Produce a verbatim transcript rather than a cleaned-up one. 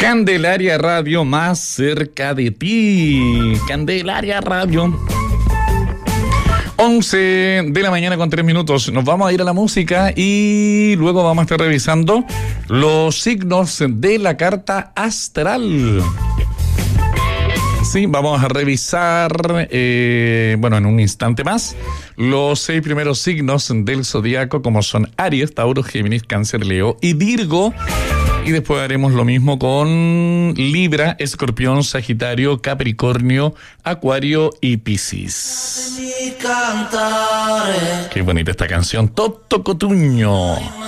Candelaria Radio, más cerca de ti. Candelaria Radio. once de la mañana con tres minutos. Nos vamos a ir a la música y luego vamos a estar revisando los signos de la carta astral. Sí, vamos a revisar, eh, bueno, en un instante más, los seis primeros signos del zodiaco, como son Aries, Tauro, Géminis, Cáncer, Leo y Virgo. Y después haremos lo mismo con Libra, Escorpión, Sagitario, Capricornio, Acuario y Piscis. Qué bonita esta canción, Toto Cotuño.